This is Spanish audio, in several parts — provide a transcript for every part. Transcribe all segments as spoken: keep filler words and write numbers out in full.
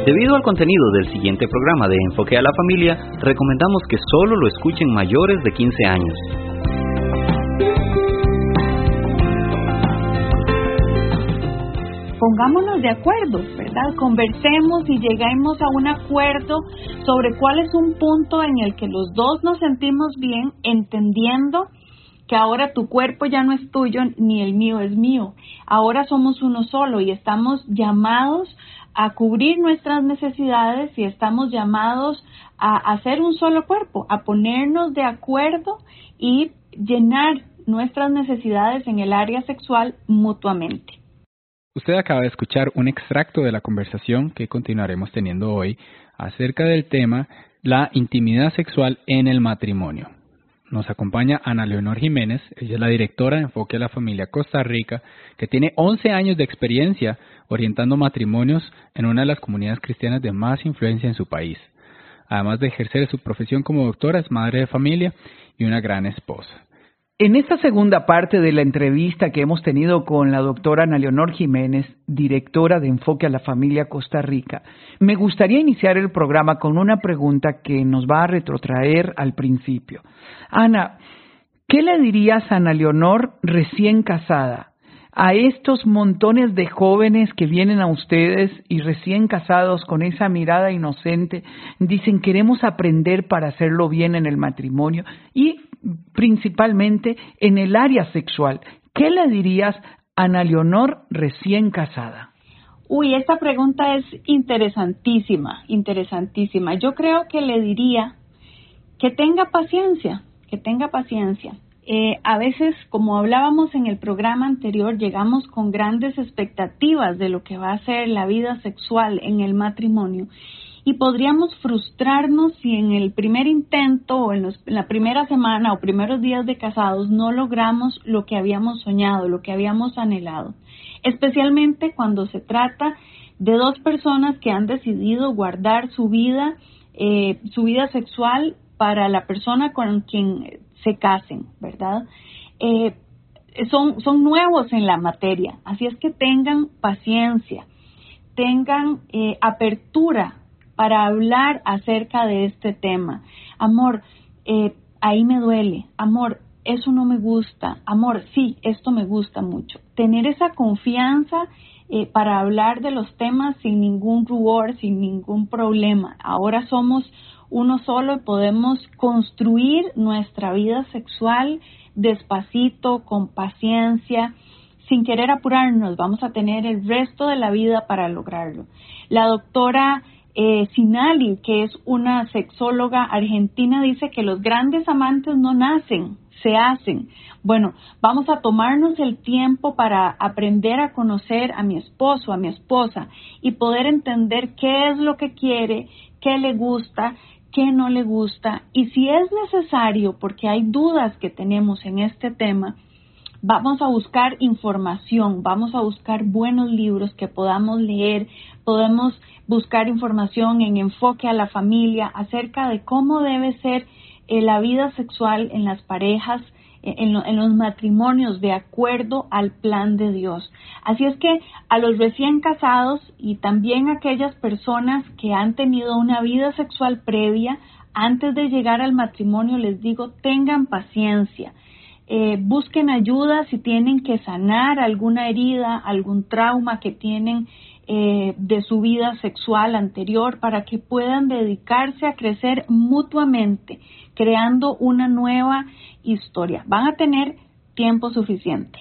Debido al contenido del siguiente programa de Enfoque a la Familia, recomendamos que solo lo escuchen mayores de quince años. Pongámonos de acuerdo, ¿verdad? Conversemos y lleguemos a un acuerdo sobre cuál es un punto en el que los dos nos sentimos bien, entendiendo que ahora tu cuerpo ya no es tuyo ni el mío es mío. Ahora somos uno solo y estamos llamados a cubrir nuestras necesidades y estamos llamados a hacer un solo cuerpo, a ponernos de acuerdo y llenar nuestras necesidades en el área sexual mutuamente. Usted acaba de escuchar un extracto de la conversación que continuaremos teniendo hoy acerca del tema la intimidad sexual en el matrimonio. Nos acompaña Ana Leonor Jiménez, ella es la directora de Enfoque a la Familia Costa Rica, que tiene once años de experiencia orientando matrimonios en una de las comunidades cristianas de más influencia en su país. Además de ejercer su profesión como doctora, es madre de familia y una gran esposa. En esta segunda parte de la entrevista que hemos tenido con la doctora Ana Leonor Jiménez, directora de Enfoque a la Familia Costa Rica, me gustaría iniciar el programa con una pregunta que nos va a retrotraer al principio. Ana, ¿qué le dirías a Ana Leonor recién casada? A estos montones de jóvenes que vienen a ustedes y recién casados con esa mirada inocente, dicen queremos aprender para hacerlo bien en el matrimonio y principalmente en el área sexual. ¿Qué le dirías a Ana Leonor recién casada? Uy, esta pregunta es interesantísima, interesantísima. Yo creo que le diría que tenga paciencia, que tenga paciencia. Eh, a veces, como hablábamos en el programa anterior, llegamos con grandes expectativas de lo que va a ser la vida sexual en el matrimonio y podríamos frustrarnos si en el primer intento o en, los, en la primera semana o primeros días de casados no logramos lo que habíamos soñado, lo que habíamos anhelado, especialmente cuando se trata de dos personas que han decidido guardar su vida, eh, su vida sexual para la persona con quien se casen, ¿verdad? Eh, son, son nuevos en la materia, así es que tengan paciencia, tengan eh, apertura para hablar acerca de este tema. Amor, eh, ahí me duele, amor, eso no me gusta, amor, sí, esto me gusta mucho. Tener esa confianza eh, para hablar de los temas sin ningún rubor, sin ningún problema. Ahora somos uno solo y podemos construir nuestra vida sexual despacito, con paciencia, sin querer apurarnos. Vamos a tener el resto de la vida para lograrlo. La doctora eh, Sinali, que es una sexóloga argentina, dice que los grandes amantes no nacen, se hacen. Bueno, vamos a tomarnos el tiempo para aprender a conocer a mi esposo, a mi esposa y poder entender qué es lo que quiere, qué le gusta, qué no le gusta, y si es necesario, porque hay dudas que tenemos en este tema, vamos a buscar información, vamos a buscar buenos libros que podamos leer, podemos buscar información en Enfoque a la Familia acerca de cómo debe ser eh, la vida sexual en las parejas, En, lo, en los matrimonios de acuerdo al plan de Dios. Así es que a los recién casados y también a aquellas personas que han tenido una vida sexual previa antes de llegar al matrimonio, les digo, tengan paciencia, eh, busquen ayuda si tienen que sanar alguna herida, algún trauma que tienen eh, de su vida sexual anterior, para que puedan dedicarse a crecer mutuamente, creando una nueva historia. Van a tener tiempo suficiente.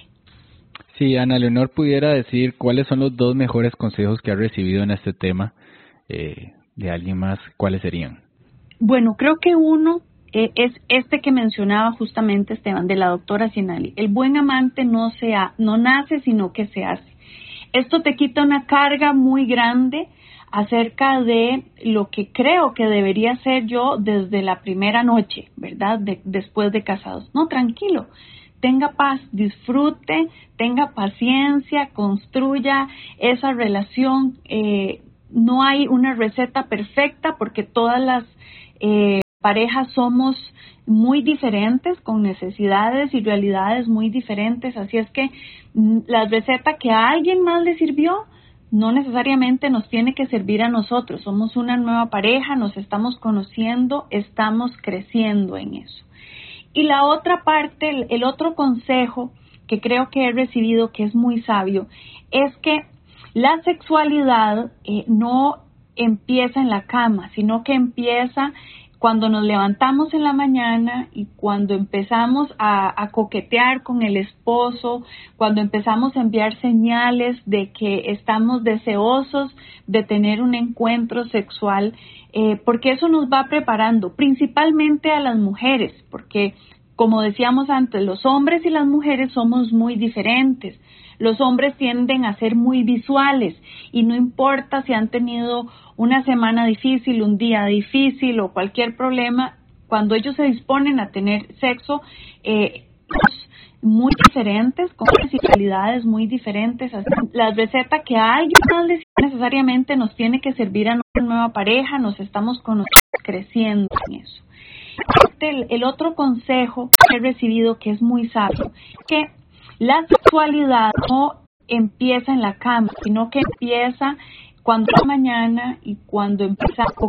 Si Ana Leonor pudiera decir cuáles son los dos mejores consejos que ha recibido en este tema eh, de alguien más, ¿cuáles serían? Bueno, creo que uno eh, es este que mencionaba justamente Esteban, de la doctora Sinali. El buen amante no, se ha, no nace, sino que se hace. Esto te quita una carga muy grande acerca de lo que creo que debería ser yo desde la primera noche, ¿verdad? De, después de casados. No, tranquilo, tenga paz, disfrute, tenga paciencia, construya esa relación. Eh, no hay una receta perfecta porque todas las eh, parejas somos muy diferentes, con necesidades y realidades muy diferentes. Así es que la receta que a alguien más le sirvió, no necesariamente nos tiene que servir a nosotros. Somos una nueva pareja, nos estamos conociendo, estamos creciendo en eso. Y la otra parte, el, el otro consejo que creo que he recibido, que es muy sabio, es que la sexualidad eh, no empieza en la cama, sino que empieza cuando nos levantamos en la mañana y cuando empezamos a, a coquetear con el esposo, cuando empezamos a enviar señales de que estamos deseosos de tener un encuentro sexual, eh, porque eso nos va preparando, principalmente a las mujeres, porque como decíamos antes, los hombres y las mujeres somos muy diferentes. Los hombres tienden a ser muy visuales y no importa si han tenido una semana difícil, un día difícil o cualquier problema, cuando ellos se disponen a tener sexo, eh, muy diferentes, con cualidades muy diferentes. La receta que a alguien más les necesariamente nos tiene que servir a nuestra nueva pareja, nos estamos conociendo, creciendo en eso. El, el otro consejo que he recibido, que es muy sabio, que la sexualidad no empieza en la cama, sino que empieza cuando es mañana y cuando empieza a